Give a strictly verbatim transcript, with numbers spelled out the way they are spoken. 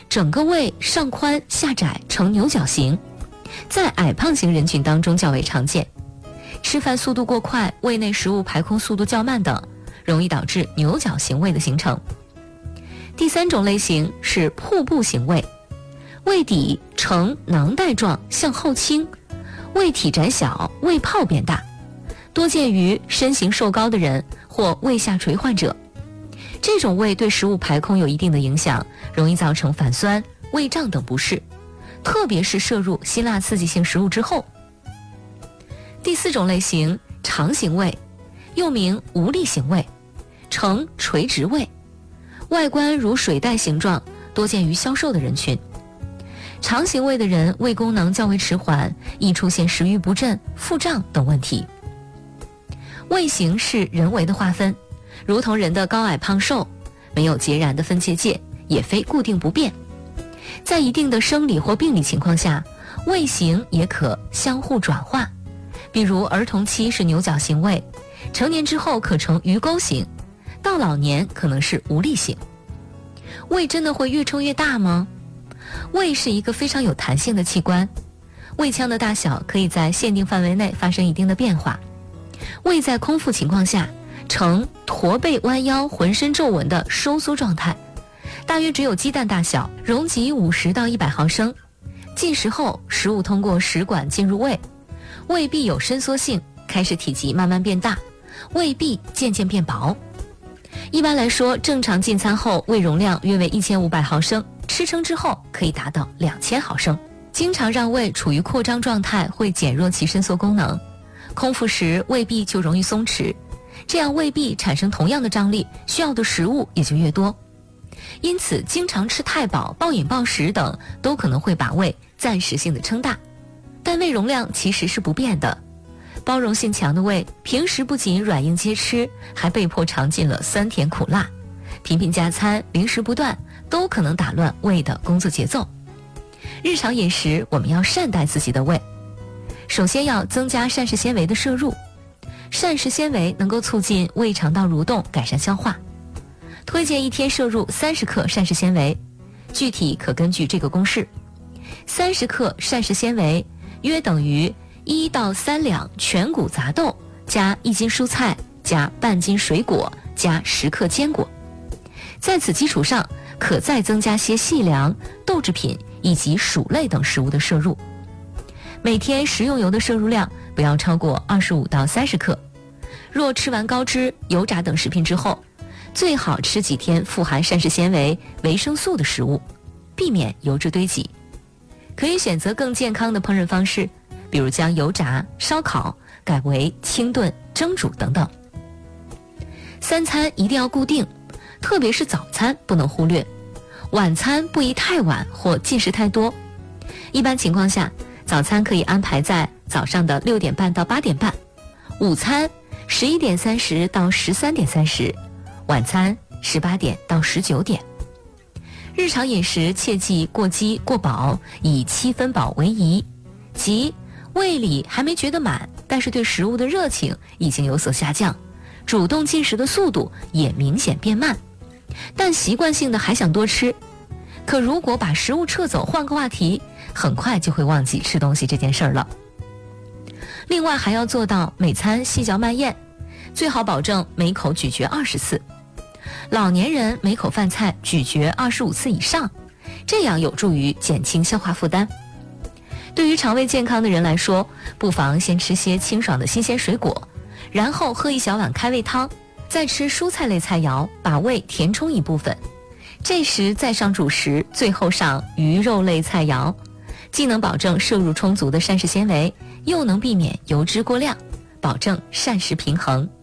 整个胃上宽下窄呈牛角形，在矮胖型人群当中较为常见。吃饭速度过快，胃内食物排空速度较慢等，容易导致牛角形胃的形成。第三种类型是瀑布型胃，胃底呈囊袋状向后倾，胃体窄小，胃泡变大，多见于身形瘦高的人或胃下垂患者。这种胃对食物排空有一定的影响，容易造成反酸、胃胀等不适，特别是摄入辛辣刺激性食物之后。第四种类型，肠型胃，又名无力型胃，呈垂直胃，外观如水袋形状，多见于消瘦的人群。肠型胃的人胃功能较为迟缓，易出现食欲不振、腹胀等问题。胃型是人为的划分，如同人的高矮胖瘦，没有截然的分界界，也非固定不变。在一定的生理或病理情况下，胃型也可相互转化，比如儿童期是牛角型胃，成年之后可成鱼钩型，到老年可能是无力型。胃真的会越撑越大吗？胃是一个非常有弹性的器官，胃腔的大小可以在限定范围内发生一定的变化。胃在空腹情况下呈驼背弯腰、浑身皱纹的收缩状态，大约只有鸡蛋大小，容积五十到一百毫升。进食后，食物通过食管进入胃，胃壁有伸缩性，开始体积慢慢变大，胃壁渐渐变薄。一般来说，正常进餐后胃容量约为一千五百毫升，吃撑之后可以达到两千毫升。经常让胃处于扩张状态会减弱其伸缩功能，空腹时胃壁就容易松弛，这样胃壁产生同样的张力，需要的食物也就越多。因此经常吃太饱、暴饮暴食等都可能会把胃暂时性的撑大，但胃容量其实是不变的。包容性强的胃，平时不仅软硬皆吃，还被迫尝尽了酸甜苦辣，频频加餐、零食不断，都可能打乱胃的工作节奏。日常饮食我们要善待自己的胃，首先要增加膳食纤维的摄入，膳食纤维能够促进胃肠道蠕动，改善消化。推荐一天摄入三十克膳食纤维，具体可根据这个公式：三十克膳食纤维约等于一到三两全谷杂豆加一斤蔬菜加半斤水果加十克坚果。在此基础上，可再增加些细粮、豆制品以及薯类等食物的摄入。每天食用油的摄入量不要超过二十五到三十克。若吃完高脂、油炸等食品之后，最好吃几天富含膳食纤维、维生素的食物，避免油脂堆积。可以选择更健康的烹饪方式，比如将油炸、烧烤改为清炖、蒸煮等等。三餐一定要固定，特别是早餐不能忽略，晚餐不宜太晚或进食太多。一般情况下，早餐可以安排在早上的六点半到八点半，午餐十一点三十到十三点三十，晚餐十八点到十九点。日常饮食切忌过饥过饱，以七分饱为宜，即胃里还没觉得满，但是对食物的热情已经有所下降，主动进食的速度也明显变慢，但习惯性的还想多吃。可如果把食物撤走，换个话题，很快就会忘记吃东西这件事儿了。另外还要做到每餐细嚼慢咽，最好保证每口咀嚼二十次。老年人每口饭菜咀嚼二十五次以上，这样有助于减轻消化负担。对于肠胃健康的人来说，不妨先吃些清爽的新鲜水果，然后喝一小碗开胃汤，再吃蔬菜类菜肴，把胃填充一部分。这时再上主食，最后上鱼肉类菜肴，既能保证摄入充足的膳食纤维，又能避免油脂过量，保证膳食平衡。